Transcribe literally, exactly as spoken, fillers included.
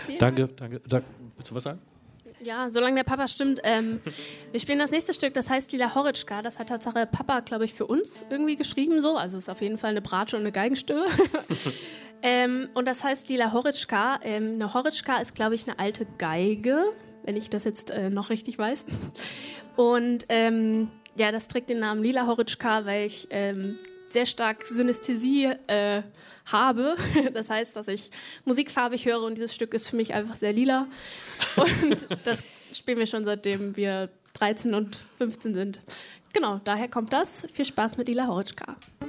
Danke, danke, danke. Willst du was sagen? Ja, solange der Papa stimmt. Ähm, wir spielen das nächste Stück, das heißt Lila Horitschka. Das hat Tatsache Papa, glaube ich, für uns irgendwie geschrieben so. Also ist auf jeden Fall eine Bratsche und eine Geigenstimme. ähm, und das heißt Lila Horitschka. Ähm, eine Horitschka ist, glaube ich, eine alte Geige, wenn ich das jetzt äh, noch richtig weiß. Und ähm, ja, das trägt den Namen Lila Horitschka, weil ich ähm, sehr stark Synästhesie äh, habe. Das heißt, dass ich musikfarbig höre und dieses Stück ist für mich einfach sehr lila. Und das spielen wir schon seitdem wir dreizehn und fünfzehn sind. Genau, daher kommt das. Viel Spaß mit Lila Horitschka.